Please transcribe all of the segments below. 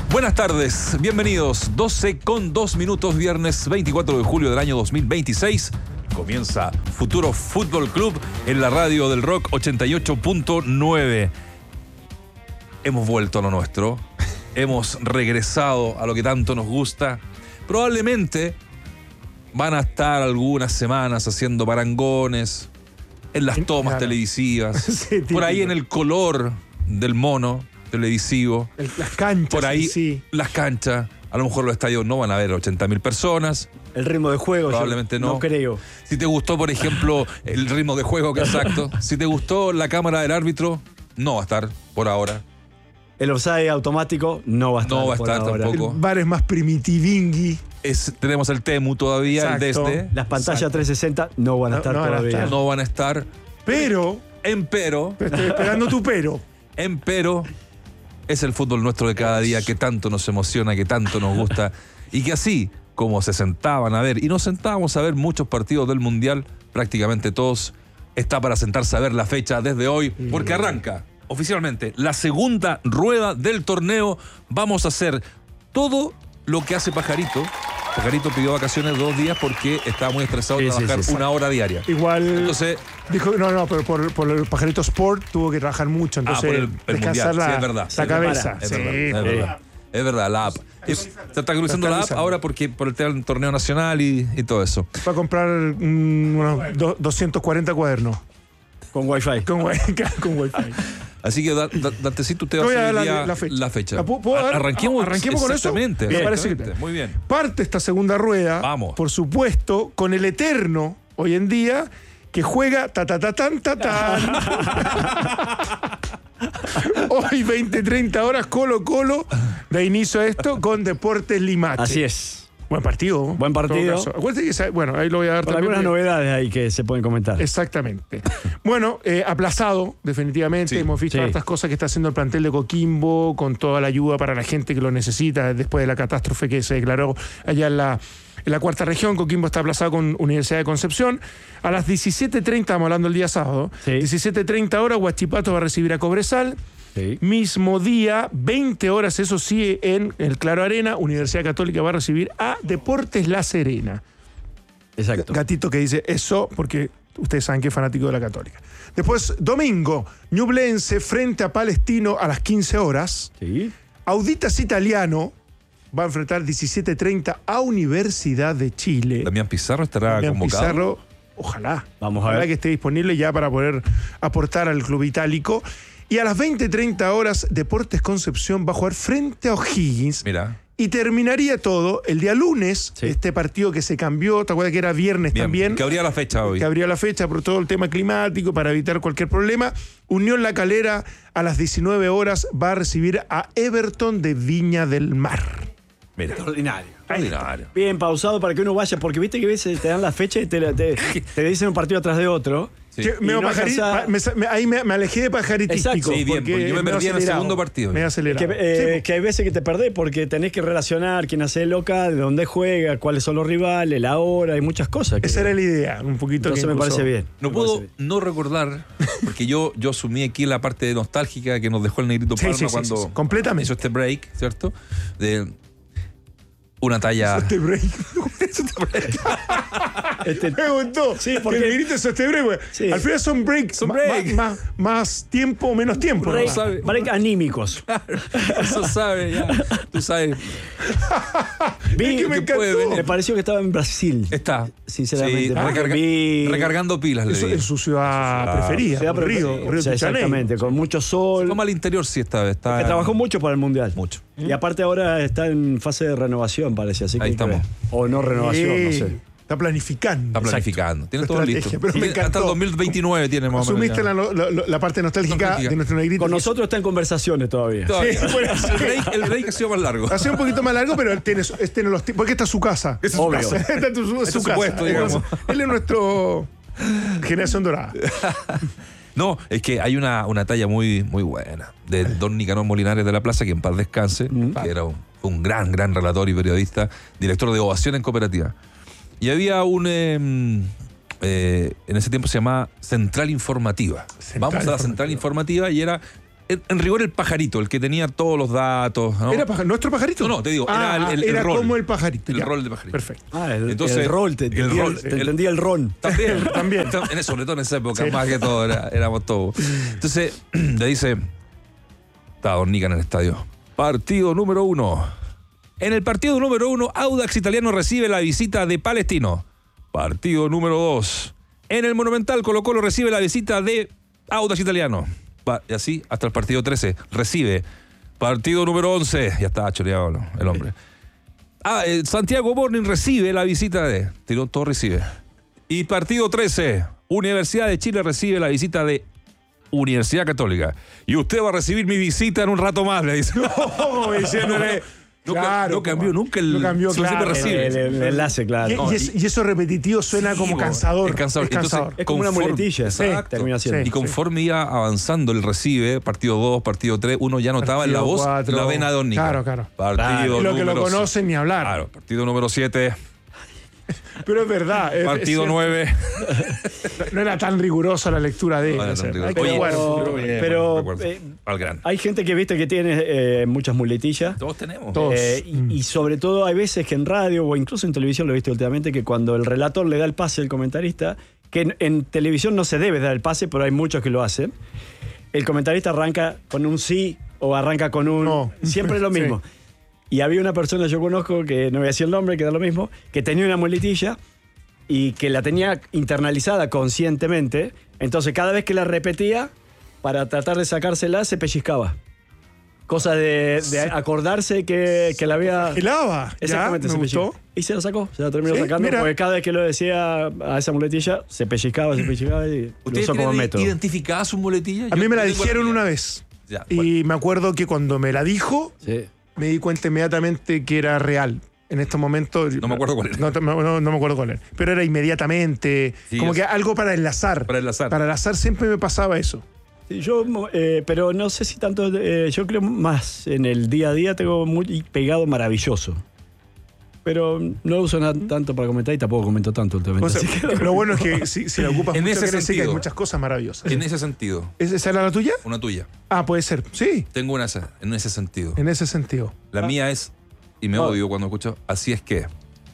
Buenas tardes, bienvenidos. 12:02, viernes 24 de julio del año 2026. Comienza Futuro Fútbol Club en la radio del Rock 88.9. Hemos vuelto a lo nuestro. Hemos regresado a lo que tanto nos gusta. Probablemente van a estar algunas semanas haciendo parangones en las tomas televisivas, Sí, por ahí en el color del mono televisivo, las canchas. por ahí sí. las canchas. A lo mejor los estadios no van a haber 80.000 personas. El ritmo de juego, Probablemente yo no. no creo. Si te gustó, por ejemplo, el ritmo de juego, que exacto. Si te gustó la cámara del árbitro, no va a estar por ahora. El offside automático no va a estar. No va a por estar ahora. tampoco. El bar es más primitivingui. Tenemos el TEMU todavía, Exacto. el DESDE. Las pantallas 360 no van a estar no van a todavía. estar. No van a estar. Pero, Empero, estoy esperando tu pero. es el fútbol nuestro de cada día que tanto nos emociona, que tanto nos gusta. Y que así como se sentaban a ver, y nos sentábamos a ver muchos partidos del Mundial, prácticamente todos, está para sentarse a ver la fecha desde hoy, porque arranca oficialmente la segunda rueda del torneo. Vamos a hacer todo lo que hace Pajarito. Pajarito pidió vacaciones 2 días porque estaba muy estresado de Sí, trabajar sí. 1 hora diaria. Igual Entonces, dijo, no, pero por el Pajarito Sport tuvo que trabajar mucho, entonces por el descansar mundial, sí, es verdad. la Se cabeza. es Sí, verdad. Es verdad, la app. Se está actualizando la app ahora porque por el tema del torneo nacional y todo eso. Va a comprar unos 240 cuadernos Con Wi-Fi. con Wi-Fi. Así que, Dantecito, usted va a Voy a hacer dar hoy día la fecha. ¿Puedo dar? Arranquemos con eso. exactamente. Me parece que exactamente. Muy bien. parte esta segunda rueda, Vamos. por supuesto, con el eterno hoy en día que juega ta-ta-ta-tan. Hoy 20-30 horas Colo-Colo da inicio a esto con Deportes Limache. Así es. Buen partido. Buen partido. En todo caso. Acuérdate que, bueno, ahí lo voy a dar Con también. algunas porque- novedades ahí que se pueden comentar. Exactamente. Bueno, aplazado, definitivamente. Sí. Hemos visto Sí. hartas cosas que está haciendo el plantel de Coquimbo, con toda la ayuda para la gente que lo necesita después de la catástrofe que se declaró allá en la cuarta región. Coquimbo está aplazado con Universidad de Concepción. A las 17:30, estamos hablando el día sábado, Sí. 17:30 horas, Huachipato va a recibir a Cobresal. Sí. Mismo día, 20 horas, eso sí, en el Claro Arena, Universidad Católica va a recibir a Deportes La Serena. Exacto. Gatito que dice eso porque ustedes saben que es fanático de la Católica. Después, domingo, Ñublense frente a Palestino a las 15 horas. Sí. Auditas Italiano va a enfrentar 17:30 a Universidad de Chile. Damián Pizarro estará Damián convocado. Pizarro, ojalá. Vamos a Ojalá ver. que esté disponible ya para poder aportar al club itálico. Y a las 20:30 horas, Deportes Concepción va a jugar frente a O'Higgins. Mira, Y terminaría todo el día lunes, Sí. este partido que se cambió, ¿te acuerdas que era viernes bien, también? que habría la fecha hoy. Que abría la fecha por todo el tema climático, para evitar cualquier problema. Unión La Calera a las 19 horas va a recibir a Everton de Viña del Mar. Mira, Extraordinario. extraordinario. Bien pausado para que uno vaya, porque viste que a veces te dan la fecha y te dicen un partido atrás de otro. Sí. Que me Y no ahí me alejé de pajaritístico. Exacto. Sí, bien, porque yo me medio perdí en el acelerado, segundo partido. Me he acelerado. Que hay veces que te perdés porque tenés que relacionar quién hace el local, de dónde juega, cuáles son los rivales, la hora, hay muchas cosas. Esa era la idea, un poquito. Entonces que me incluso- parece bien. No Me puedo parece bien. no recordar, porque yo asumí aquí la parte nostálgica que nos dejó el Negrito Sí, Palma sí, sí, cuando sí, completamente. hizo este break, ¿cierto? De una talla... Este break. Me gustó. Sí, porque porque- el negrito es este break. güey. Sí. Al final son breaks. Son break. Más tiempo o menos tiempo. Break, ¿no? sabe. break anímicos. Eso sabe, ya. Tú sabes. Vi, que me que puede encantó. venir. me pareció que estaba en Brasil. Está. Sinceramente, Sí, porque vi- recargando pilas, le Eso digo. es su ciudad preferida. Ciudad Río, preferida. Río Sí, de Janeiro. exactamente, con mucho sol. Como al interior sí esta vez. Está Que trabajó mucho para el Mundial. mucho. Y aparte ahora está en fase de renovación, parece. Así que Ahí hay que estamos. ver. O no renovación, no sé. Está planificando. Está planificando. Tiene todo Estrategia, listo. pero me Hasta el encantó. 2029 tiene más o menos. Asumiste ya. la parte nostálgica Nostálgica. de nuestro negrito. Con nosotros está en conversaciones todavía. Todavía. Sí, bueno, sí. El break ha sido más largo. Ha sido un poquito más largo, pero él tiene los tiempos. Porque esta es su casa. Esa es su Obvio. casa. Esta es su Es su casa. puesto, digamos. Él es nuestro generación dorada. No, es que hay una talla muy, muy buena de don Nicanor Molinares de la Plaza, que en paz descanse, que era un gran relator y periodista, director de Ovación en Cooperativa. Y había en ese tiempo se llamaba Central Informativa. Vamos a la Central Informativa y era en rigor el pajarito, el que tenía todos los datos, ¿no? ¿Era nuestro pajarito? No, te digo, era el era rol. como el pajarito. El rol de pajarito. Perfecto. Entonces, el rol, te entendía el ron. También. Sobre todo en esa época, más que todo, éramos todos. Entonces, le dice, estaba Don Nica en el estadio. Partido número 1. En el partido número 1, Audax Italiano recibe la visita de Palestino. Partido número 2. En el Monumental, Colo-Colo recibe la visita de Audax Italiano. Y así hasta el partido 13. Recibe. Partido número 11. Ya estaba choreado el hombre. Santiago Morning recibe la visita de... Tirón todo recibe. Y partido 13. Universidad de Chile recibe la visita de Universidad Católica. Y usted va a recibir mi visita en un rato más, le dice. No, diciéndole... Claro, no cambió nunca el... No cambió, siempre recibe. El enlace, claro. Y eso repetitivo suena como cansador. Es cansador. Cansador. Es como una muletilla. Exacto. Termina siendo. Y conforme iba avanzando el recibe, partido 2, partido 3, uno ya notaba en la voz 4, la vena de Don Nica. Claro. Partido Lo que lo número conocen ni hablar. Claro, partido número 7. Pero es verdad. Partido 9. No era tan rigurosa la lectura de él. Pero al gran. hay gente que viste que tiene muchas muletillas. Todos tenemos. Todos. Y sobre todo hay veces que en radio o incluso en televisión, lo he visto últimamente, que cuando el relator le da el pase al comentarista, que en televisión no se debe dar el pase, pero hay muchos que lo hacen, el comentarista arranca con un sí o arranca con un... No. Siempre es lo mismo. Sí. Y había una persona, yo conozco, que no voy a decir el nombre, que da lo mismo, que tenía una muletilla y que la tenía internalizada conscientemente. Entonces, cada vez que la repetía, para tratar de sacársela, se pellizcaba. Cosa de acordarse que la había... Helaba. Exactamente, me se gustó. pellizcó. Y se la sacó, se la terminó sacando, mira. porque cada vez que lo decía a esa muletilla, se pellizcaba y lo ¿Usted usó como método. identificaba su muletilla? A mí me la Yo tengo dijeron mía. una vez. Ya, Y me acuerdo que cuando me la dijo, Sí. me di cuenta inmediatamente que era real. En estos momentos... No me acuerdo cuál era. No me acuerdo cuál era. Pero era inmediatamente. Sí, como yo que sé. algo para enlazar. Para enlazar. Para enlazar siempre me pasaba eso. Sí, yo, pero no sé si tanto, yo creo más en el día a día tengo muy pegado maravilloso. Pero no lo uso tanto para comentar y tampoco comento tanto últimamente. O sea, así que- lo bueno es que si la ocupas En mucho, ese quiere decir que hay sentido. muchas cosas maravillosas. En ese sentido. ¿Esa era la tuya? Una tuya. Ah, puede ser. Sí, Tengo una en ese sentido. en ese sentido. La mía es, y me odio cuando escucho, así es que.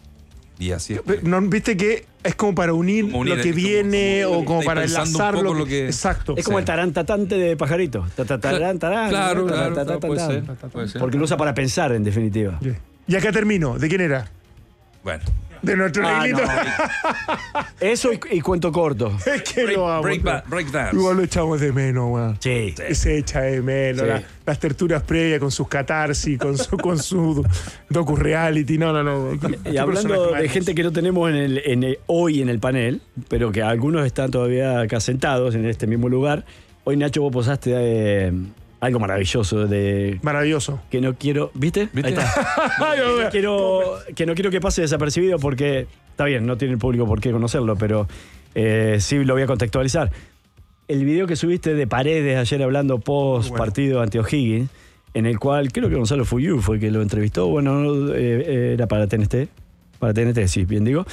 Y así es que. ¿No viste que es como para unir, Como unir, lo que es como- viene como o como estáis para pensando un enlazar poco lo lo que- Exacto. es como el tarantatante de pajarito. Tarán, tarán, Claro, tarán, claro, tarán, puede ser, tarán. puede ser. Porque lo usa para pensar, en definitiva. Y acá termino. ¿De quién era? Bueno. De nuestro Ah, negrito. no. Eso y cuento corto. Es que lo amo. Break dance. Igual lo echamos de menos, weón. Sí. Se echa de menos. Sí. Las tertulias previas con sus catarsis, con su docu-reality. No. Y hablando de gente que no tenemos hoy en el panel, pero que algunos están todavía acá sentados en este mismo lugar, hoy Nacho vos posaste algo maravilloso de... Maravilloso. Que no quiero... ¿Viste? ¿Viste? Ahí está. que no quiero que pase desapercibido porque... Está bien, no tiene el público por qué conocerlo, pero sí lo voy a contextualizar. El video que subiste de Paredes ayer hablando post partido ante O'Higgins, en el cual creo que Gonzalo Fuyú fue el que lo entrevistó, bueno, era para TNT, sí, bien digo.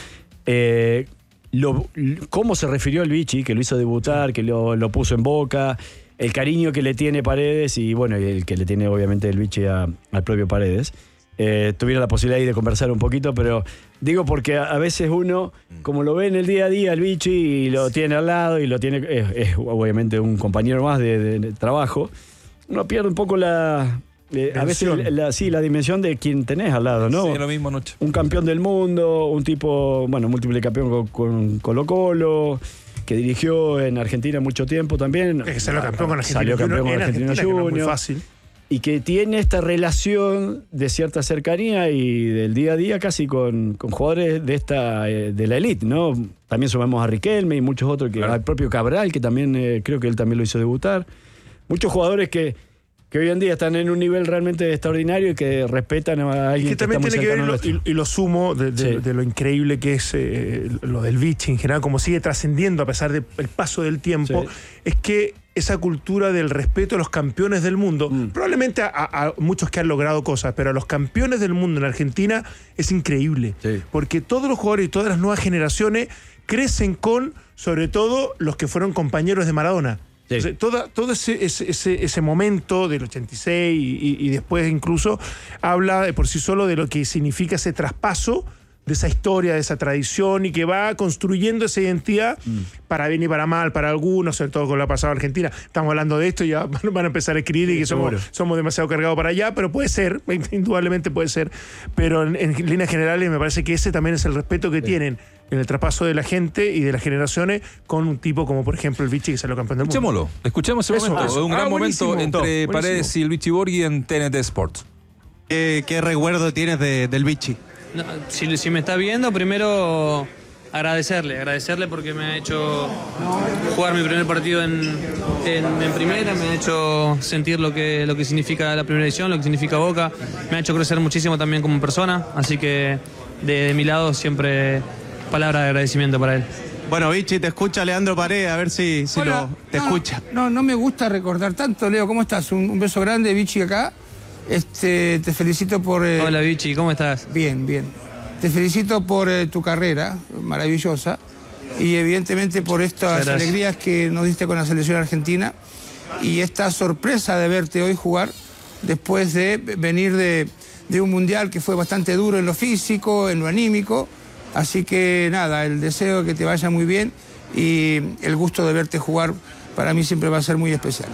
Cómo se refirió el Vichy, que lo hizo debutar, que lo puso en Boca, el cariño que le tiene Paredes y bueno, el que le tiene obviamente el Vichy al propio Paredes. Tuvieron la posibilidad ahí de conversar un poquito, pero digo porque a veces uno, como lo ve en el día a día el Vichy y lo tiene al lado y lo tiene, es obviamente un compañero más de trabajo, uno pierde un poco a veces la dimensión de quien tenés al lado, ¿no? Sí, lo mismo anoche. Un campeón del mundo, un tipo, bueno, múltiple campeón con Colo-Colo, que dirigió en Argentina mucho tiempo también. Es que salió campeón con Argentina. Salió campeón con en Argentina Argentina, que no es muy Junior. fácil. Y que tiene esta relación de cierta cercanía y del día a día casi con jugadores de la elite, ¿no? También sumamos a Riquelme y muchos otros, Claro. al propio Cabral, que también creo que él también lo hizo debutar. Muchos jugadores que hoy en día están en un nivel realmente extraordinario y que respetan a alguien Que también está muy tiene que ver, cercano a nuestro. y lo sumo Sí. de lo increíble que es lo del Vichy en general, como sigue trascendiendo a pesar del paso del tiempo, Sí. es que esa cultura del respeto a los campeones del mundo, probablemente a muchos que han logrado cosas, pero a los campeones del mundo en Argentina es increíble, Sí. porque todos los jugadores y todas las nuevas generaciones crecen con, sobre todo, los que fueron compañeros de Maradona. Sí. Entonces, todo ese momento del 86 y después incluso habla de por sí solo de lo que significa ese traspaso de esa historia, de esa tradición y que va construyendo esa identidad para bien y para mal, para algunos, sobre todo con lo pasado en Argentina. Estamos hablando de esto y ya van a empezar a escribir y que somos demasiado cargados para allá, pero puede ser, indudablemente puede ser. Pero en líneas generales me parece que ese también es el respeto que tienen en el traspaso de la gente y de las generaciones con un tipo como por ejemplo el Vichy que salió campeón del mundo. Escuchemos ese momento. Es un gran momento entre buenísimo. Paredes y el Vichy Borghi en TNT Sports. ¿Qué recuerdo tienes del Vichy? No, si me está viendo, primero agradecerle porque me ha hecho jugar mi primer partido en primera, me ha hecho sentir lo que significa la primera edición, lo que significa Boca, me ha hecho crecer muchísimo también como persona, así que de mi lado siempre palabra de agradecimiento para él. Bueno, Vichy, te escucha Leandro Paredes, a ver si te escucha. No me gusta recordar tanto, Leo, ¿cómo estás? Un beso grande, Vichy, acá. Te felicito por... Hola Vichy, ¿cómo estás? Bien. Te felicito por tu carrera maravillosa y evidentemente por estas alegrías que nos diste con la selección argentina y esta sorpresa de verte hoy jugar después de venir de un mundial que fue bastante duro en lo físico, en lo anímico. Así que nada, el deseo de que te vaya muy bien y el gusto de verte jugar para mí siempre va a ser muy especial.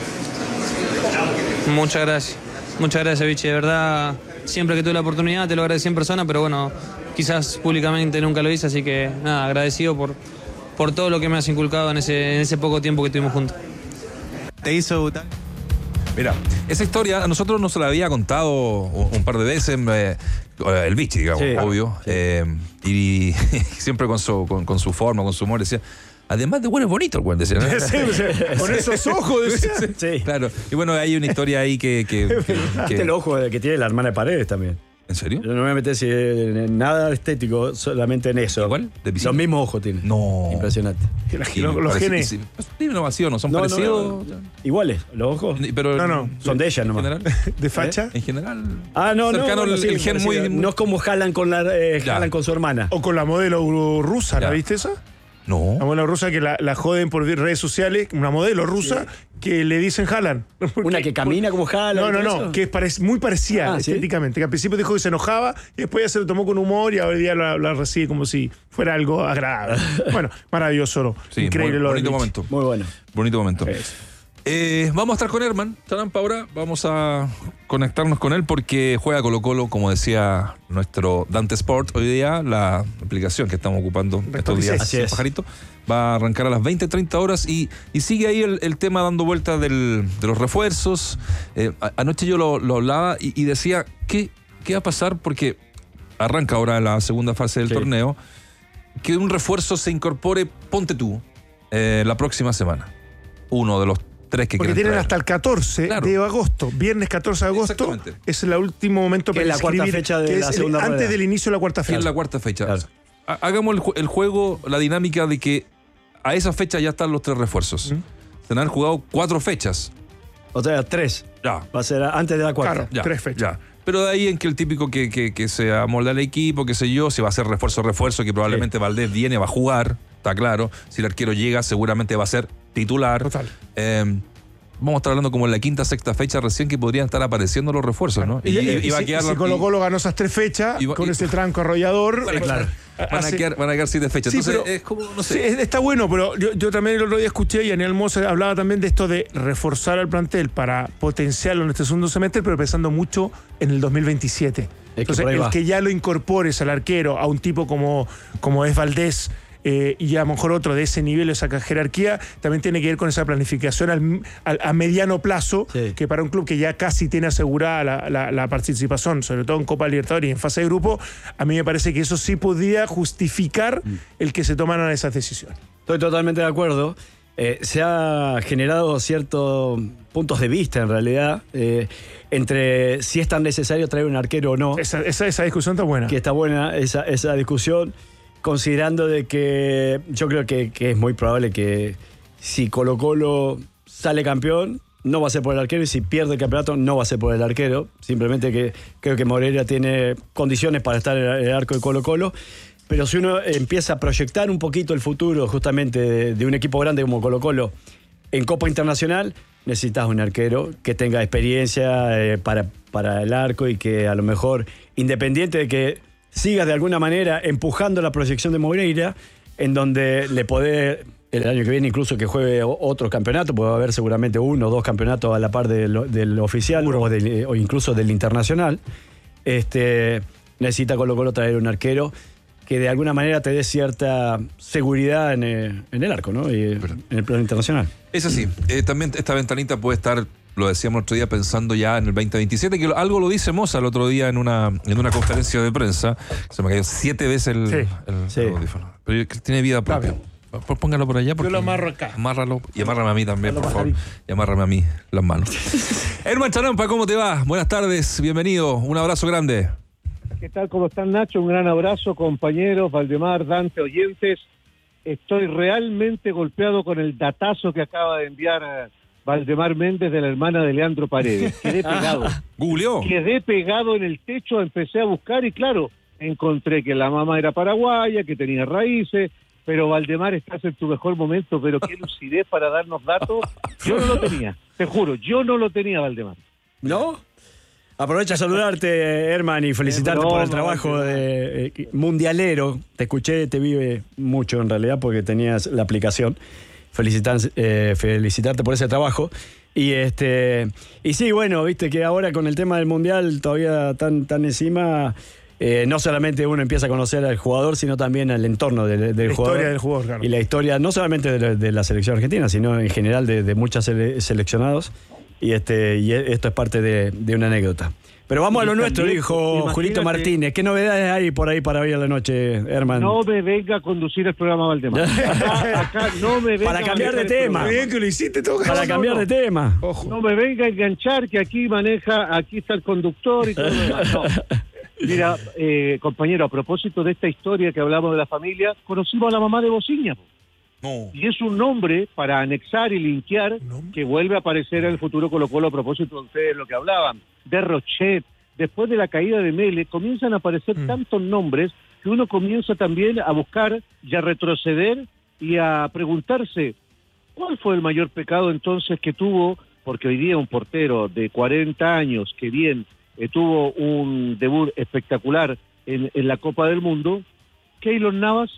Muchas gracias Vichy, de verdad, siempre que tuve la oportunidad te lo agradecí en persona, pero bueno, quizás públicamente nunca lo hice, así que nada, agradecido por todo lo que me has inculcado en ese poco tiempo que estuvimos juntos. ¿Te hizo debutar? Mira, esa historia a nosotros nos la había contado un par de veces el Vichy, digamos, sí, obvio. Sí. Y siempre con su forma, con su humor, decía... Además de bueno, es bonito el güey, decía, ¿no? Sí, con esos ojos, decía. Sí. Claro. Y bueno, hay una historia ahí que El ojo que tiene la hermana de Paredes también. ¿En serio? Yo no me voy a meter en nada estético, solamente en eso. ¿Igual? ¿De piscina? Los mismos ojos tiene. No. Impresionante. Los genes. Sí, tiene innovación, ¿no? Son No, parecidos. Iguales, los ojos. Pero No. Son de ella en nomás. general. ¿De facha? En general. Cercano el gen parecido. muy. No es como Haaland con su hermana. O con la modelo rusa, ¿la Ya. viste esa? No. La modelo rusa que la joden por redes sociales, una modelo rusa que le dicen Haaland. Una que camina como Haaland. No, que es muy parecida ¿sí? estéticamente. Que al principio dijo que se enojaba y después ya se lo tomó con humor y hoy día la recibe como si fuera algo agradable. Bueno, maravilloso. Sí, increíble lo de bonito Vichy. momento. Muy bueno. Bonito momento. Eso. Vamos a estar con Herman Tarampa ahora. Vamos a conectarnos con él porque juega Colo-Colo, como decía nuestro Dante Sport hoy día, la aplicación que estamos ocupando estos días. Así es. Pajarito. Va a arrancar a las 20:30 horas y sigue ahí el tema dando vuelta de los refuerzos. Anoche yo lo hablaba y decía, ¿qué va a pasar? Porque arranca ahora la segunda fase del torneo. Que un refuerzo se incorpore, ponte tú, la próxima semana. Uno de los 3 que Porque quieren tienen traer. hasta el 14 de agosto. Viernes 14 de agosto Exactamente. es el último momento Que para es la cuarta inscribir, fecha de que la es segunda antes rueda. del inicio de la cuarta Es fecha. la cuarta fecha. Claro. Hagamos el juego, la dinámica de que a esa fecha ya están los 3 refuerzos. Se han jugado 4 fechas. O sea, 3. Ya. Va a ser antes de la cuarta. Claro. 3 fechas. Ya. Pero de ahí en que el típico que se amolda el equipo, qué sé yo, si va a ser refuerzo, que probablemente Valdés viene, va a jugar, está claro. Si el arquero llega, seguramente va a ser titular. Total. Vamos a estar hablando como en la quinta, sexta fecha recién que podrían estar apareciendo los refuerzos, ¿no? Y va a si quedar Colo-Colo ganó esas 3 fechas con ese tranco arrollador. van a quedar 7 fechas. Sí, Entonces, pero- es como, no Sí, sé. está bueno, pero yo también el otro día escuché y Daniel Moser hablaba también de esto de reforzar al plantel para potenciarlo en este segundo semestre, pero pensando mucho en el 2027. que Entonces, por ahí el va. que ya lo incorpores al arquero, a un tipo como es Valdés, y a lo mejor otro de ese nivel, esa jerarquía, también tiene que ver con esa planificación a mediano plazo, Sí. que para un club que ya casi tiene asegurada la participación, sobre todo en Copa Libertadores y en fase de grupo, a mí me parece que eso sí podía justificar el que se tomaran esas decisiones. Estoy totalmente de acuerdo. Se ha generado ciertos puntos de vista, en realidad, entre si es tan necesario traer un arquero o no. Esa discusión está buena. Que está buena esa discusión, considerando de que yo creo que es muy probable que si Colo-Colo sale campeón, no va a ser por el arquero, y si pierde el campeonato, no va a ser por el arquero. Simplemente que creo que Moreira tiene condiciones para estar en el arco de Colo-Colo. Pero si uno empieza a proyectar un poquito el futuro justamente de un equipo grande como Colo-Colo, En Copa Internacional necesitas un arquero que tenga experiencia para el arco y que a lo mejor, independiente de que sigas de alguna manera empujando la proyección de Moreira, en donde le podés, el año que viene incluso que juegue otro campeonato, puede haber seguramente 1 o 2 campeonatos a la par del oficial o incluso del internacional. Necesita Colo-Colo traer un arquero que de alguna manera te dé cierta seguridad en el arco, ¿no? Y en el plano internacional. Es así. También esta ventanita puede estar, lo decíamos el otro día, pensando ya en el 2027, que algo lo dice Moza el otro día en una conferencia de prensa. Se me cayó 7 veces el audífono. Pero tiene vida propia. Póngalo por allá. Yo lo amarro acá. Amárralo y amárrame a mí también, por favor. Y amárrame a mí las manos. Herman Charampa, ¿cómo te va? Buenas tardes, bienvenido. Un abrazo grande. ¿Qué tal? ¿Cómo están, Nacho? Un gran abrazo, compañeros, Valdemar, Dante, oyentes. Estoy realmente golpeado con el datazo que acaba de enviar Valdemar Méndez de la hermana de Leandro Paredes. Quedé pegado. ¿Googleó? Quedé pegado en el techo, empecé a buscar y claro, encontré que la mamá era paraguaya, que tenía raíces, pero Valdemar, estás en tu mejor momento, pero qué lucidez para darnos datos. Yo no lo tenía, te juro, yo no lo tenía, Valdemar. ¿No? Aprovecha a saludarte, Herman, y felicitarte por el trabajo de mundialero. Te escuché, te vi mucho en realidad porque tenías la aplicación. Felicitarte por ese trabajo. Y sí, bueno, viste que ahora con el tema del mundial todavía tan encima, no solamente uno empieza a conocer al jugador, sino también al entorno del jugador. La historia del jugador, claro. Y la historia no solamente de la selección argentina, sino en general de muchos seleccionados. Y esto es parte de una anécdota. Pero vamos a lo nuestro, dijo Julito Martínez. ¿Qué novedades hay por ahí para hoy a la noche, Herman? No me venga a conducir el programa, Valdemar. Acá no me venga para cambiar de tema. Bien que lo hiciste todo. Para cambiar de tema. Ojo. No me venga a enganchar que aquí está el conductor y todo lo demás. No. Mira, compañero, a propósito de esta historia que hablamos de la familia, conocimos a la mamá de Bociña. No. Y es un nombre para anexar y linkear que vuelve a aparecer en el futuro Colo-Colo a propósito de ustedes lo que hablaban. De Rochet, después de la caída de Mele, comienzan a aparecer tantos nombres que uno comienza también a buscar y a retroceder y a preguntarse ¿cuál fue el mayor pecado entonces que tuvo? Porque hoy día un portero de 40 años que bien tuvo un debut espectacular en la Copa del Mundo, Keylor Navas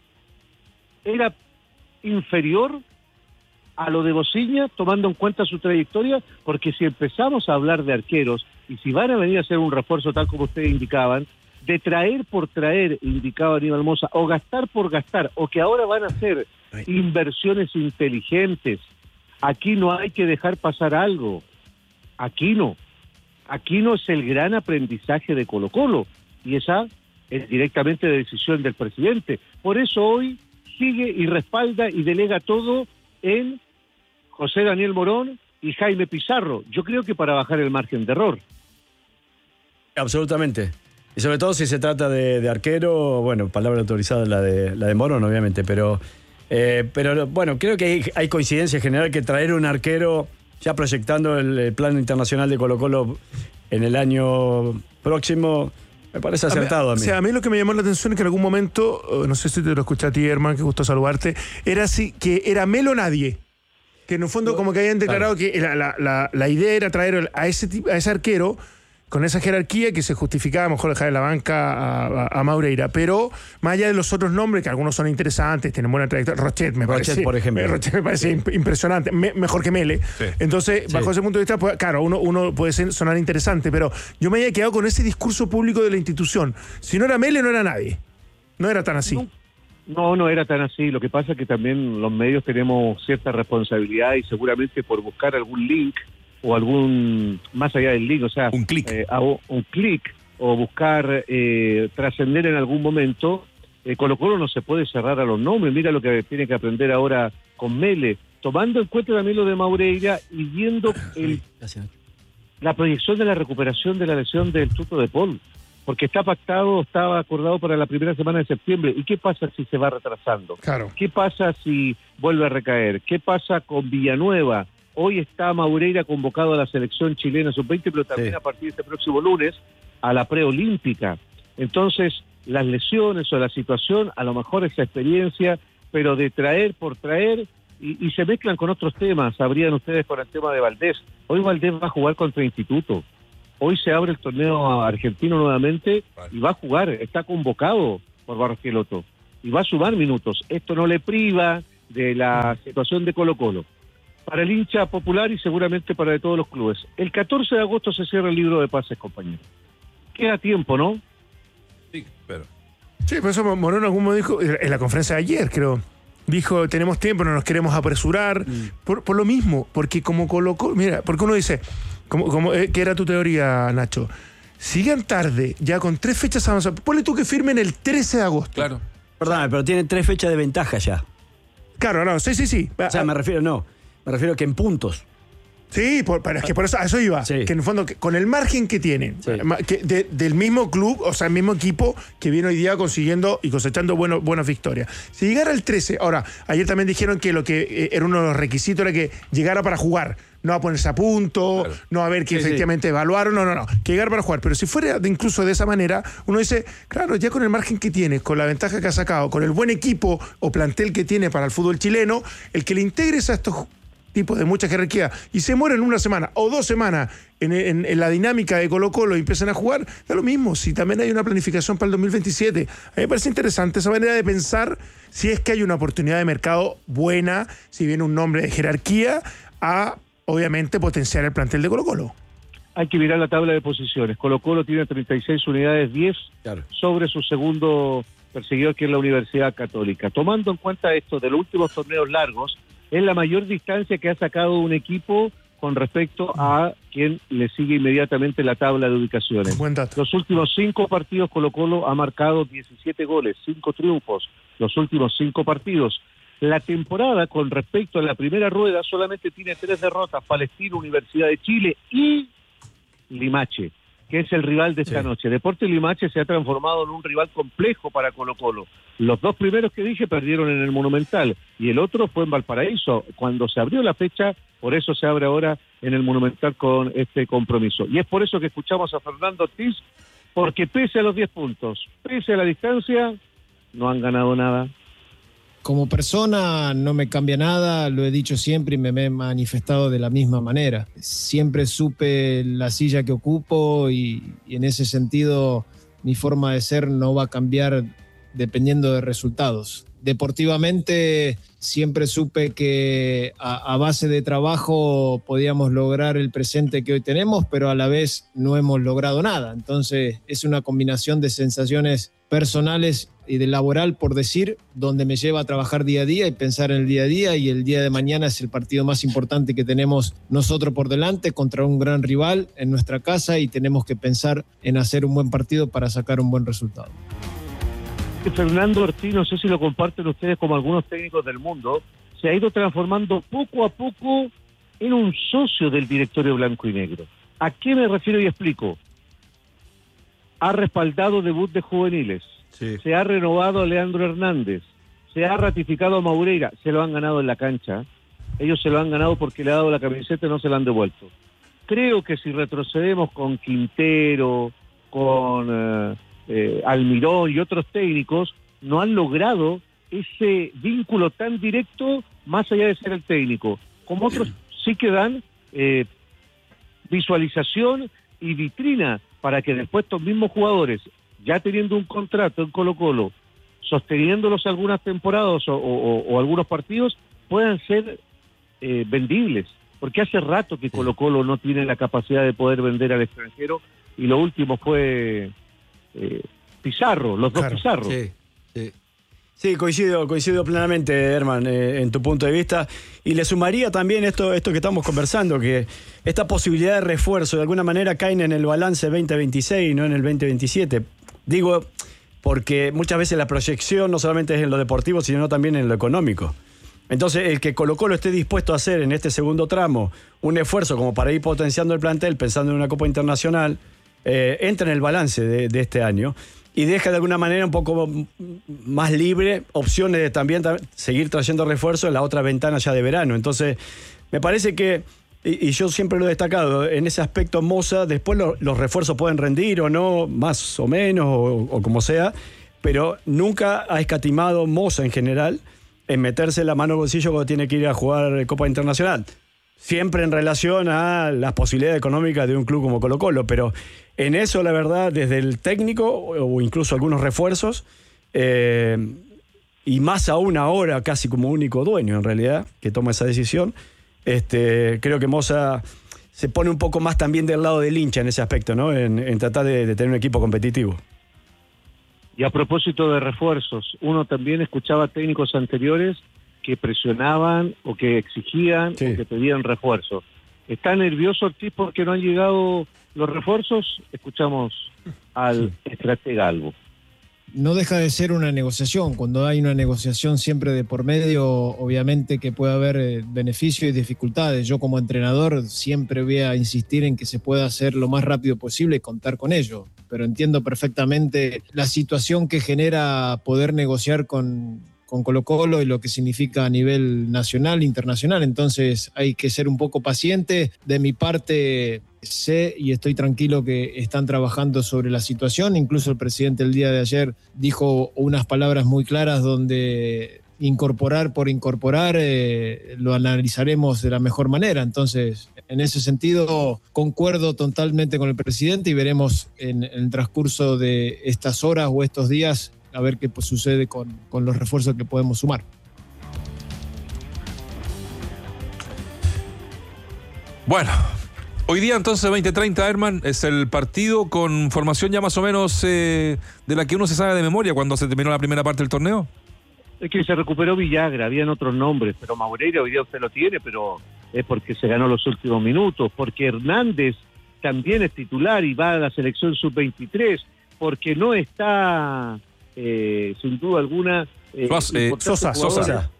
era inferior a lo de Bociña, tomando en cuenta su trayectoria, porque si empezamos a hablar de arqueros, y si van a venir a hacer un refuerzo tal como ustedes indicaban, de traer por traer, indicaba Aníbal Moza, o gastar por gastar, o que ahora van a hacer inversiones inteligentes, aquí no hay que dejar pasar algo, aquí no es el gran aprendizaje de Colo-Colo, y esa es directamente de decisión del presidente, por eso hoy sigue y respalda y delega todo en José Daniel Morón y Jaime Pizarro. Yo creo que para bajar el margen de error. Absolutamente. Y sobre todo si se trata de arquero, bueno, palabra autorizada la de Morón, obviamente, pero bueno, creo que hay coincidencia general que traer un arquero, ya proyectando el plano internacional de Colo-Colo en el año próximo, me parece acertado a mí. O sea, a mí lo que me llamó la atención es que en algún momento, no sé si te lo escuché a ti, Herman, que gusto saludarte, era así, que era Melo nadie. Que en el fondo como que habían declarado que la idea era traer a ese arquero con esa jerarquía que se justificaba mejor dejar en la banca a Moreira. Pero más allá de los otros nombres, que algunos son interesantes, tienen buena trayectoria, Rochet, por ejemplo. Rochet me parece impresionante, mejor que Mele. Sí. Entonces, bajo ese punto de vista, pues, claro, uno puede sonar interesante, pero yo me había quedado con ese discurso público de la institución. Si no era Mele, no era nadie. No era tan así. No era tan así. Lo que pasa es que también los medios tenemos cierta responsabilidad y seguramente por buscar algún link o algún, más allá del link, o sea, un clic o buscar trascender en algún momento, Colo-Colo no se puede cerrar a los nombres. Mira lo que tiene que aprender ahora con Mele, tomando en cuenta también lo de Moreira y viendo la proyección de la recuperación de la lesión del Tuto de Paul, porque estaba acordado para la primera semana de septiembre. ¿Y qué pasa si se va retrasando? Claro. ¿Qué pasa si vuelve a recaer? ¿Qué pasa con Villanueva? Hoy está Moreira convocado a la selección chilena sub-20, pero también a partir de este próximo lunes a la preolímpica. Entonces, las lesiones o la situación, a lo mejor esa experiencia, pero de traer por traer, y se mezclan con otros temas. Sabrían ustedes con el tema de Valdés. Hoy Valdés va a jugar contra Instituto. Hoy se abre el torneo argentino nuevamente y va a jugar. Está convocado por Barqueloto y va a sumar minutos. Esto no le priva de la situación de Colo-Colo. Para el hincha popular y seguramente para de todos los clubes. El 14 de agosto se cierra el libro de pases, compañero. Queda tiempo, ¿no? Sí, pero... Sí, por eso Morón alguno dijo, en la conferencia de ayer, creo, dijo, tenemos tiempo, no nos queremos apresurar. Por lo mismo, porque como colocó, mira, porque uno dice, ¿qué era tu teoría, Nacho? Sigan tarde, ya con 3 fechas avanzadas. Ponle tú que firmen el 13 de agosto. Claro. Perdón, pero tienen 3 fechas de ventaja ya. Claro, no, sí. O sea, me refiero que en puntos. Sí, pero es que por eso, a eso iba. Sí. Que en el fondo, con el margen que tienen, del mismo club, o sea, el mismo equipo que viene hoy día consiguiendo y cosechando buenas victorias. Si llegara el 13, ahora, ayer también dijeron que lo que era uno de los requisitos era que llegara para jugar, no a ponerse a punto, claro, no a ver que efectivamente evaluaron, no, que llegara para jugar. Pero si fuera incluso de esa manera, uno dice, claro, ya con el margen que tiene, con la ventaja que ha sacado, con el buen equipo o plantel que tiene para el fútbol chileno, el que le integres a estos tipos de mucha jerarquía y se mueren 1 semana o 2 semanas en la dinámica de Colo-Colo y empiezan a jugar, da lo mismo. Si también hay una planificación para el 2027, a mí me parece interesante esa manera de pensar, si es que hay una oportunidad de mercado buena, si viene un nombre de jerarquía, a obviamente potenciar el plantel de Colo-Colo. Hay que mirar la tabla de posiciones. Colo-Colo tiene 36 unidades, 10 sobre su segundo perseguidor, que es la Universidad Católica. Tomando en cuenta esto de los últimos torneos largos, es la mayor distancia que ha sacado un equipo con respecto a quien le sigue inmediatamente la tabla de ubicaciones. Buen dato. Los últimos 5 partidos Colo-Colo ha marcado 17 goles, 5 triunfos, los últimos 5 partidos. La temporada con respecto a la primera rueda solamente tiene 3 derrotas: Palestino, Universidad de Chile y Limache, que es el rival de esta noche. Deportes Limache se ha transformado en un rival complejo para Colo-Colo. Los 2 primeros que dije perdieron en el Monumental y el otro fue en Valparaíso. Cuando se abrió la fecha, por eso se abre ahora en el Monumental con este compromiso. Y es por eso que escuchamos a Fernando Ortiz, porque pese a los 10 puntos, pese a la distancia, no han ganado nada. Como persona no me cambia nada, lo he dicho siempre y me he manifestado de la misma manera. Siempre supe la silla que ocupo y en ese sentido mi forma de ser no va a cambiar dependiendo de resultados. Deportivamente siempre supe que a base de trabajo podíamos lograr el presente que hoy tenemos, pero a la vez no hemos logrado nada. Entonces es una combinación de sensaciones personales y de laboral, por decir, donde me lleva a trabajar día a día y pensar en el día a día, y el día de mañana es el partido más importante que tenemos nosotros por delante contra un gran rival en nuestra casa y tenemos que pensar en hacer un buen partido para sacar un buen resultado. Fernando Ortiz, no sé si lo comparten ustedes como algunos técnicos del mundo, se ha ido transformando poco a poco en un socio del directorio blanco y negro. ¿A qué me refiero y explico? Ha respaldado debut de juveniles, se ha renovado a Leandro Hernández, se ha ratificado a Maureira, se lo han ganado en la cancha, ellos se lo han ganado porque le ha dado la camiseta y no se la han devuelto. Creo que si retrocedemos con Quintero, con Almirón y otros técnicos, no han logrado ese vínculo tan directo más allá de ser el técnico. Como otros sí que dan visualización y vitrina para que después estos mismos jugadores, ya teniendo un contrato en Colo-Colo, sosteniéndolos algunas temporadas o algunos partidos, puedan ser vendibles. Porque hace rato que Colo-Colo no tiene la capacidad de poder vender al extranjero, y lo último fue Pizarro, los dos Pizarro. Sí, coincido plenamente, Herman, en tu punto de vista. Y le sumaría también esto que estamos conversando, que esta posibilidad de refuerzo de alguna manera caen en el balance 2026 y no en el 2027. Digo, porque muchas veces la proyección no solamente es en lo deportivo, sino también en lo económico. Entonces, el que Colo-Colo esté dispuesto a hacer en este segundo tramo un esfuerzo como para ir potenciando el plantel, pensando en una Copa Internacional, entra en el balance de este año y deja de alguna manera un poco más libre opciones de también seguir trayendo refuerzos en la otra ventana ya de verano. Entonces, me parece que, y yo siempre lo he destacado, en ese aspecto Moza, después los refuerzos pueden rendir o no, más o menos, o como sea, pero nunca ha escatimado Moza en general en meterse la mano al bolsillo cuando tiene que ir a jugar Copa Internacional. Siempre en relación a las posibilidades económicas de un club como Colo-Colo, pero en eso, la verdad, desde el técnico o incluso algunos refuerzos, y más aún ahora casi como único dueño en realidad, que toma esa decisión, creo que Moza se pone un poco más también del lado del hincha en ese aspecto, ¿no? En tratar de tener un equipo competitivo. Y a propósito de refuerzos, uno también escuchaba técnicos anteriores que presionaban o que exigían o que pedían refuerzos. ¿Está nervioso Ortiz porque no han llegado los refuerzos? Escuchamos al estratega Albo. No deja de ser una negociación. Cuando hay una negociación siempre de por medio, obviamente que puede haber beneficios y dificultades. Yo como entrenador siempre voy a insistir en que se pueda hacer lo más rápido posible y contar con ello. Pero entiendo perfectamente la situación que genera poder negociar con Colo-Colo y lo que significa a nivel nacional, internacional. Entonces hay que ser un poco paciente. De mi parte sé y estoy tranquilo que están trabajando sobre la situación. Incluso el presidente el día de ayer dijo unas palabras muy claras donde incorporar por incorporar lo analizaremos de la mejor manera. Entonces, en ese sentido, concuerdo totalmente con el presidente y veremos en el transcurso de estas horas o estos días a ver qué sucede con los refuerzos que podemos sumar. Bueno, hoy día entonces 20:30, Herman, es el partido con formación ya más o menos de la que uno se sabe de memoria cuando se terminó la primera parte del torneo. Es que se recuperó Villagra, habían otros nombres, pero Maureira hoy día usted lo tiene, pero es porque se ganó los últimos minutos, porque Hernández también es titular y va a la selección sub-23, porque no está... sin duda alguna Sosa.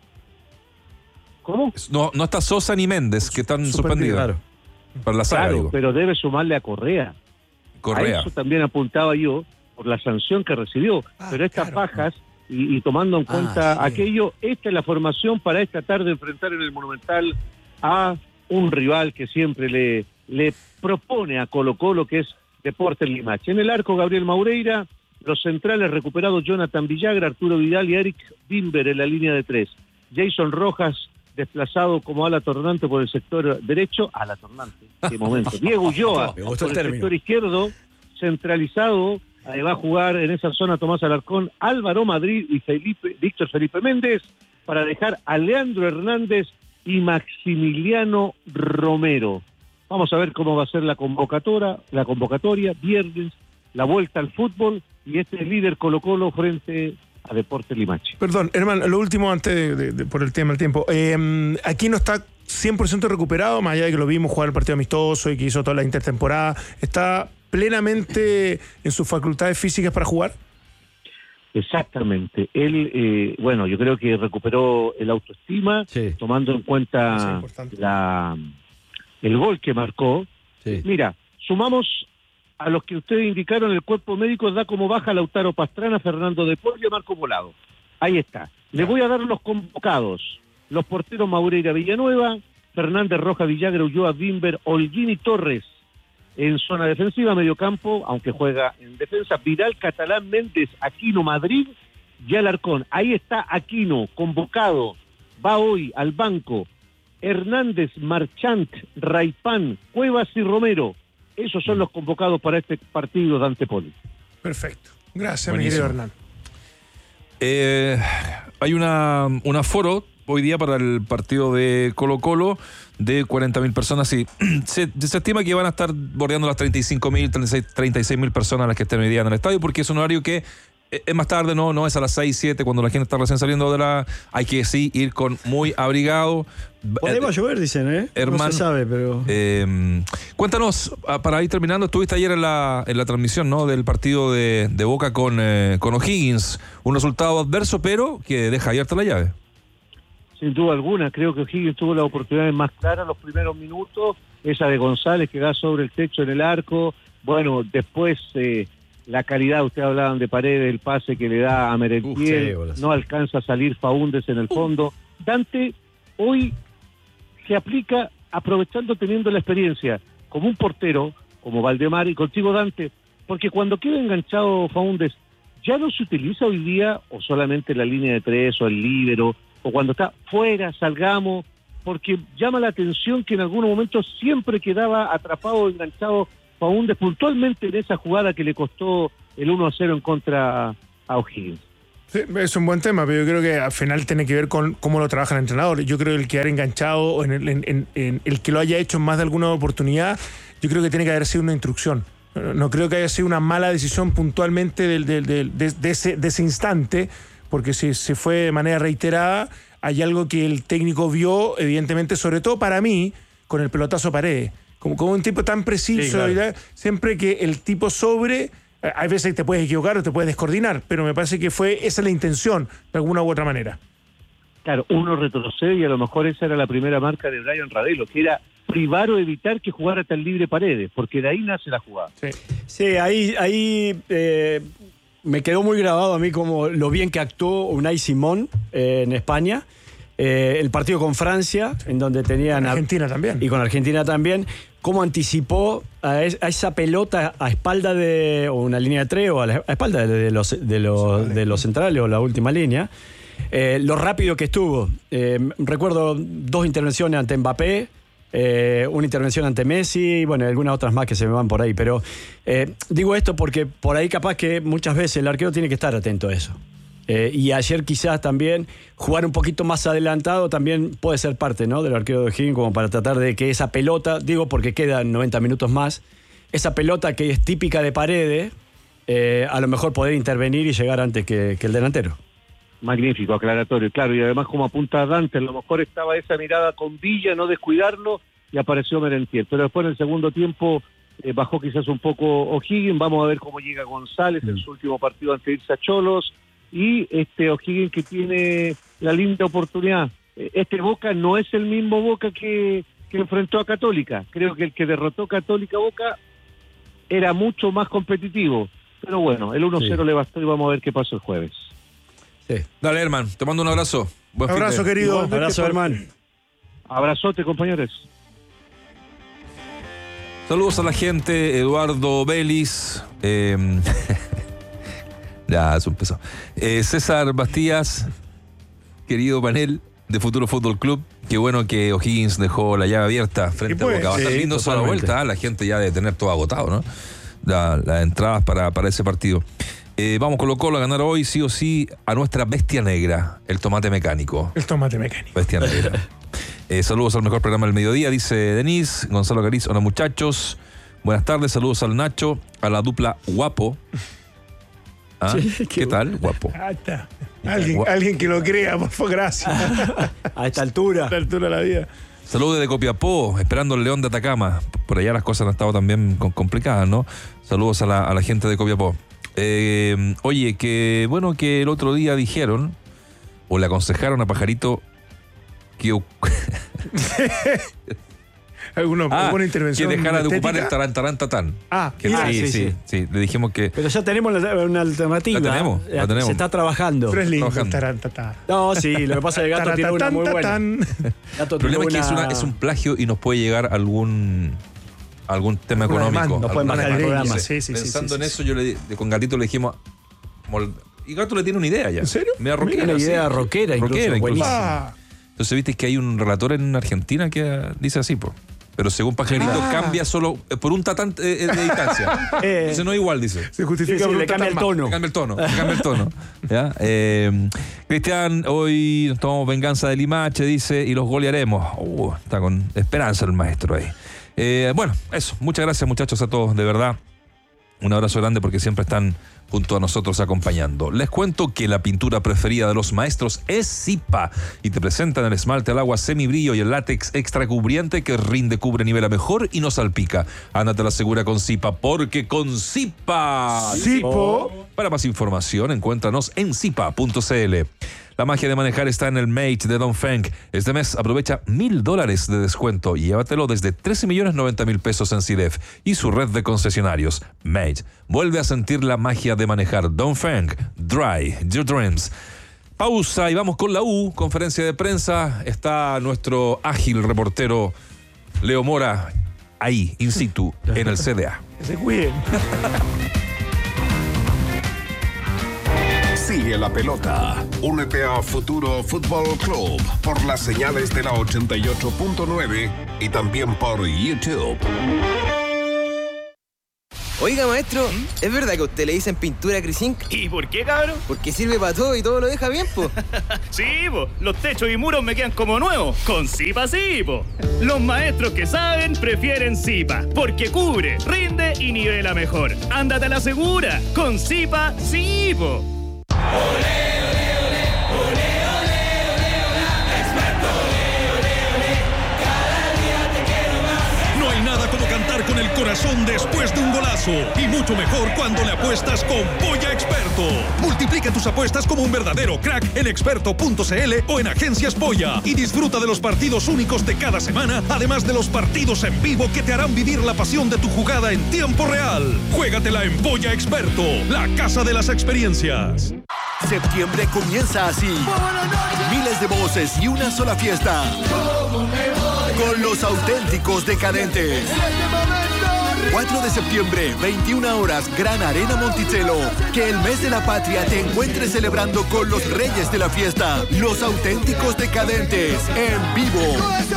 ¿Cómo? No está Sosa ni Méndez, que están suspendidos. Claro. Para la saga, claro, pero debe sumarle a Correa. A eso también apuntaba yo por la sanción que recibió. Pero estas bajas y tomando en cuenta aquello, esta es la formación para esta tarde enfrentar en el Monumental a un rival que siempre le propone a Colo-Colo, que es Deportes Limache. En el arco, Gabriel Maureira. Los centrales recuperados, Jonathan Villagra, Arturo Vidal y Eric Bimber en la línea de 3. Jason Rojas, desplazado como ala tornante por el sector derecho. Ala tornante, qué momento. Diego Ulloa, por el sector izquierdo, centralizado. Ahí va a jugar en esa zona Tomás Alarcón, Álvaro Madrid y Víctor Felipe Méndez, para dejar a Leandro Hernández y Maximiliano Romero. Vamos a ver cómo va a ser la convocatoria, viernes, la vuelta al fútbol y este líder Colo-Colo frente a Deportes Limache. Perdón, hermano, lo último antes por el tema del tiempo. Aquí no está 100% recuperado, más allá de que lo vimos jugar el partido amistoso y que hizo toda la intertemporada. ¿Está plenamente en sus facultades físicas para jugar? Exactamente. Él, yo creo que recuperó el autoestima, tomando en cuenta el gol que marcó. Sí. Mira, sumamos a los que ustedes indicaron, el cuerpo médico da como baja Lautaro Pastrana, Fernando de Pol y Marco Volado. Ahí está. Le voy a dar los convocados. Los porteros Maureira Villanueva, Fernández Roja Villagra, Ulloa Bimber, Holguín y Torres. En zona defensiva, mediocampo, aunque juega en defensa, Vidal, Catalán, Méndez, Aquino, Madrid y Alarcón. Ahí está Aquino, convocado. Va hoy al banco. Hernández, Marchant, Raipán, Cuevas y Romero. Esos son los convocados para este partido de Antepoli. Perfecto. Gracias, mi querido Hernán. Hay un aforo hoy día para el partido de Colo-Colo de 40.000 personas. Y se estima que van a estar bordeando las 35.000, 36.000 personas las que estén hoy día en el estadio, porque es un horario que es más tarde, no es a las 6, 7, cuando la gente está recién saliendo de la... Hay que sí ir con muy abrigado. Por ahí va a llover, dicen, Hermano, no se sabe, pero... Cuéntanos, para ir terminando, estuviste ayer en la transmisión, ¿no?, del partido de Boca con O'Higgins. Un resultado adverso, pero que deja abierta la llave. Sin duda alguna, creo que O'Higgins tuvo las oportunidades más claras los primeros minutos. Esa de González que da sobre el techo en el arco. Bueno, después... la calidad, ustedes hablaban de Paredes, el pase que le da a Merentiel, no alcanza a salir Faúndez en el fondo. Dante hoy se aplica aprovechando, teniendo la experiencia, como un portero, como Valdemar, y contigo Dante, porque cuando queda enganchado Faúndez, ya no se utiliza hoy día, o solamente la línea de 3, o el líbero, o cuando está fuera, salgamos, porque llama la atención que en algunos momentos siempre quedaba atrapado, enganchado, Faúndez, puntualmente en esa jugada que le costó el 1-0 en contra a O'Higgins. Sí, es un buen tema, pero yo creo que al final tiene que ver con cómo lo trabaja el entrenador. Yo creo que el quedar enganchado o en el que lo haya hecho en más de alguna oportunidad, yo creo que tiene que haber sido una instrucción. No creo que haya sido una mala decisión puntualmente de ese instante, porque si se fue de manera reiterada, hay algo que el técnico vio, evidentemente, sobre todo para mí, con el pelotazo Paredes. Como un tipo tan preciso, sí, claro. Siempre que el tipo sobre... Hay veces que te puedes equivocar o te puedes descoordinar, pero me parece que esa es la intención, de alguna u otra manera. Claro, uno retrocede y a lo mejor esa era la primera marca de Brian Ravelo, que era privar o evitar que jugara tan libre Paredes, porque de ahí nace la jugada. Sí, ahí me quedó muy grabado a mí como lo bien que actuó Unai Simón en España. El partido con Francia, en donde tenían... Argentina también. Y con Argentina también. Cómo anticipó a esa pelota a espalda de o una línea de 3 o a espalda de los centrales o la última línea. Lo rápido que estuvo. Recuerdo 2 intervenciones ante Mbappé, una intervención ante Messi y bueno, algunas otras más que se me van por ahí. Pero digo esto porque por ahí capaz que muchas veces el arquero tiene que estar atento a eso. Y ayer quizás también jugar un poquito más adelantado también puede ser parte, ¿no?, del arquero de O'Higgins, como para tratar de que esa pelota, digo porque quedan 90 minutos más, esa pelota que es típica de Paredes, a lo mejor poder intervenir y llegar antes que el delantero. Magnífico, aclaratorio, claro, y además como apunta Dante, a lo mejor estaba esa mirada con Villa, no descuidarlo, y apareció Merentiel, pero después en el segundo tiempo bajó quizás un poco O'Higgins. Vamos a ver cómo llega González en su último partido ante irse a Cholos, y O'Higgins que tiene la linda oportunidad. Boca no es el mismo Boca que enfrentó a Católica. Creo que el que derrotó Católica Boca era mucho más competitivo, pero bueno, el 1-0 le bastó y vamos a ver qué pasa el jueves. Sí. Dale, hermano, te mando un abrazo. Un abrazo, querido. Un abrazo, hermano. Abrazote, compañeros. Saludos a la gente, Eduardo Vélez. Ya, eso empezó. César Bastías, querido panel de Futuro Fútbol Club. Qué bueno que O'Higgins dejó la llave abierta frente a Boca. Va a estar lindo a la vuelta. La gente ya debe tener todo agotado, ¿no? Las entradas para ese partido. Vamos Colo-Colo a ganar hoy, sí o sí, a nuestra bestia negra, el tomate mecánico. El tomate mecánico. Bestia negra. Saludos al mejor programa del mediodía, dice Denise. Gonzalo Cariz, hola muchachos. Buenas tardes, saludos al Nacho, a la dupla Guapo. ¿Ah? Sí, ¿qué tal? Guapo. Ah, está. Alguien que lo crea, por favor, gracias. A esta altura. A esta altura de la vida. Saludos desde Copiapó, esperando el León de Atacama. Por allá las cosas han estado también complicadas, ¿no? Saludos a la gente de Copiapó. Oye, que bueno que el otro día dijeron, o le aconsejaron a Pajarito que... ¿Alguna intervención que dejara de estética? ocupar el tarantarantatán. Sí, le dijimos que... Pero ya tenemos una alternativa. La tenemos. Se está trabajando. Pero es lindo el tarantatán. No, sí, lo que pasa es que el Gato tiene una muy buena. El problema es que es un plagio y nos puede llegar algún tema económico. Nos pueden bajar el programa. Pensando en eso, con Gatito le dijimos... Y Gato le tiene una idea ya. ¿En serio? Media rockera, una idea rockera incluso. Buenísima. Entonces viste que hay un relator en Argentina que dice así, pues. Pero según Pajarito cambia solo por un tatán de distancia. Entonces no es igual, dice. Se justifica le cambia el tono. Le cambia el tono. ¿Ya? Cristian, hoy nos tomamos venganza de Limache, dice, y los golearemos. Está con esperanza el maestro ahí. Bueno, eso. Muchas gracias, muchachos, a todos, de verdad. Un abrazo grande porque siempre están junto a nosotros acompañando. Les cuento que la pintura preferida de los maestros es Zipa y te presentan el esmalte al agua semibrillo y el látex extra cubriente que rinde, cubre, nivela mejor y no salpica. Ándate la segura con Zipa, porque con Zipa... Zipo. Para más información, encuéntranos en zipa.cl. La magia de manejar está en el Mate de Dongfeng. Este mes aprovecha $1,000 de descuento y llévatelo desde 13.090.000 pesos en CIDEF y su red de concesionarios. Mate, vuelve a sentir la magia de manejar. Dongfeng, Dry Your Dreams. Pausa y vamos con la U, conferencia de prensa. Está nuestro ágil reportero Leo Mora ahí, in situ, en el CDA. Que se cuiden. Sigue la pelota. Únete a Futuro Fútbol Club por las señales de la 88.9 y también por YouTube. Oiga, maestro, ¿es verdad que a usted le dicen pintura Crisink? ¿Y por qué, cabrón? Porque sirve para todo y todo lo deja bien, po. Sí, po. Los techos y muros me quedan como nuevos. Con Zipa sí, po. Los maestros que saben prefieren Zipa. Porque cubre, rinde y nivela mejor. Ándate a la segura. Con Zipa sí, po. Con el corazón después de un golazo y mucho mejor cuando le apuestas con Polla Experto. Multiplica tus apuestas como un verdadero crack en experto.cl o en Agencias Polla y disfruta de los partidos únicos de cada semana, además de los partidos en vivo que te harán vivir la pasión de tu jugada en tiempo real. Juégatela en Polla Experto, la casa de las experiencias. Septiembre comienza así. Miles de voces y una sola fiesta. Con los auténticos decadentes. 4 de septiembre, 21 horas, Gran Arena Monticello. Que el mes de la patria te encuentre celebrando con los reyes de la fiesta. Los auténticos decadentes, en vivo.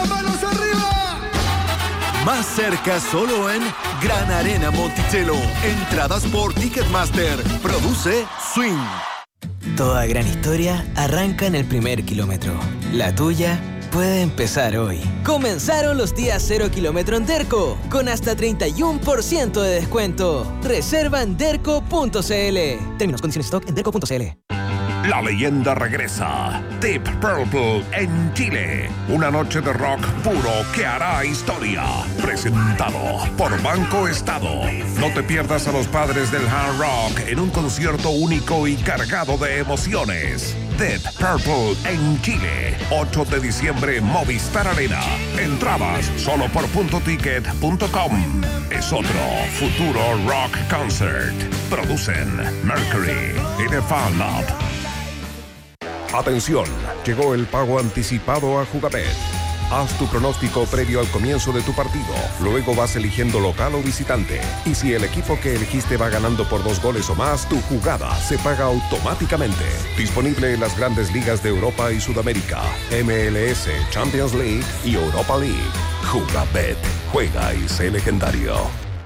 Más cerca solo en Gran Arena Monticello. Entradas por Ticketmaster. Produce Swing. Toda gran historia arranca en el primer kilómetro. La tuya puede empezar hoy. Comenzaron los días 0 kilómetro en Derco, con hasta 31% de descuento. Reserva en derco.cl. Términos, condiciones, stock en derco.cl. La leyenda regresa. Deep Purple en Chile. Una noche de rock puro que hará historia. Presentado por Banco Estado. No te pierdas a los padres del hard rock en un concierto único y cargado de emociones. Deep Purple en Chile. 8 de diciembre, Movistar Arena. Entradas solo por puntoticket.com. Es otro futuro rock concert. Producen Mercury y The Fan Lab. Atención, llegó el pago anticipado a Jugabet. Haz tu pronóstico previo al comienzo de tu partido. Luego vas eligiendo local o visitante. Y si el equipo que elegiste va ganando por 2 goles o más, tu jugada se paga automáticamente. Disponible en las grandes ligas de Europa y Sudamérica, MLS, Champions League y Europa League. Jugabet. Juega y sé legendario.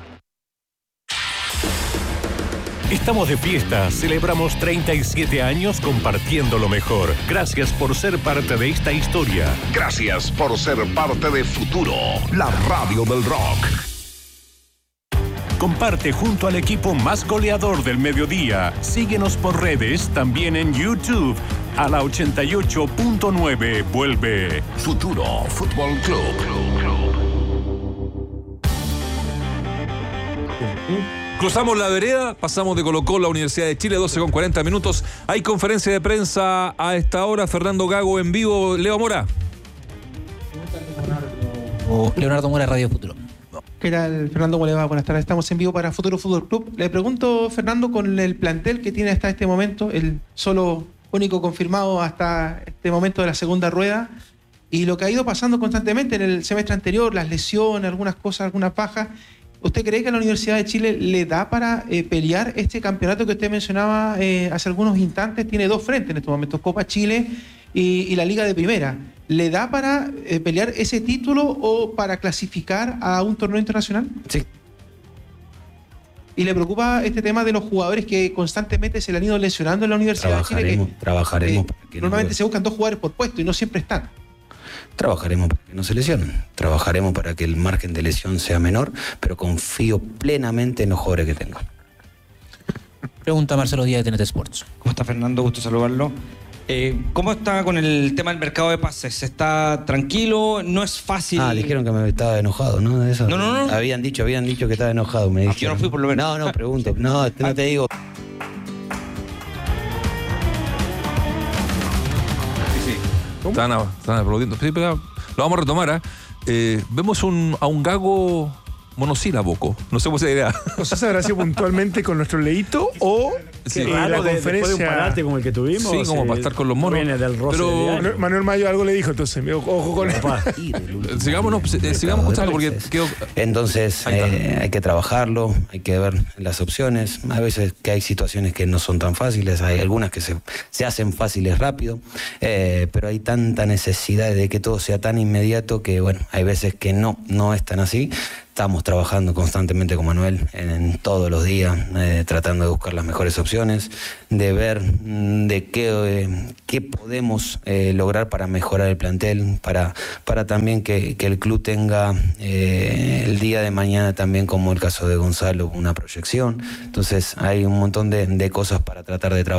Estamos de fiesta, celebramos 37 años compartiendo lo mejor. Gracias por ser parte de esta historia. Gracias por ser parte de Futuro, la radio del rock. Comparte junto al equipo más goleador del mediodía. Síguenos por redes, también en YouTube. A la 88.9 vuelve Futuro Fútbol Club. Cruzamos la vereda, pasamos de Colo-Colo a Universidad de Chile, 12 con 40 minutos. Hay conferencia de prensa a esta hora. Fernando Gago en vivo. Leo Mora. Leonardo Mora, Radio Futuro. ¿Qué tal, Fernando? ¿Cómo le va? Buenas tardes. Estamos en vivo para Futuro Fútbol Club. Le pregunto, Fernando, con el plantel que tiene hasta este momento, el solo único confirmado hasta este momento de la segunda rueda, y lo que ha ido pasando constantemente en el semestre anterior, las lesiones, algunas cosas, algunas bajas. ¿Usted cree que a la Universidad de Chile le da para pelear este campeonato que usted mencionaba hace algunos instantes? Tiene 2 frentes en estos momentos, Copa Chile y la Liga de Primera. ¿Le da para pelear ese título o para clasificar a un torneo internacional? Sí. ¿Y le preocupa este tema de los jugadores que constantemente se le han ido lesionando en la Universidad de Chile? Trabajaremos. Normalmente se buscan 2 jugadores por puesto y no siempre están. Trabajaremos para que no se lesionen. Trabajaremos para que el margen de lesión sea menor, pero confío plenamente en los jugadores que tengo. Pregunta Marcelo Díaz de TNT Sports. ¿Cómo está, Fernando? Gusto saludarlo. ¿Cómo está con el tema del mercado de pases? ¿Está tranquilo? ¿No es fácil? Dijeron que me estaba enojado, ¿no? De eso. No. Habían dicho que estaba enojado. Me dijeron. Yo no fui por lo menos. No, pregunto. No te digo. Están aplaudiendo. Sí, pero lo vamos a retomar. Vemos a un Gago monosílabo. No sé cómo se dirá. No sé si habrá sido puntualmente con nuestro Leito o Sí, la después de un conferencia. parate como el que tuvimos. Sí, como para estar con los monos. Viene del roce Pero- diario. Manuel Mayo algo le dijo, entonces, ojo con Sigamos escuchando porque quedó... Entonces hay que trabajarlo, hay que ver las opciones. A veces que hay situaciones que no son tan fáciles, hay algunas que se hacen fáciles rápido, pero hay tanta necesidad de que todo sea tan inmediato que, bueno, hay veces que no es tan así. Estamos trabajando constantemente con Manuel en todos los días, tratando de buscar las mejores opciones, de ver de qué podemos lograr para mejorar el plantel, para también que el club tenga el día de mañana también, como el caso de Gonzalo, una proyección. Entonces hay un montón de cosas para tratar de trabajar.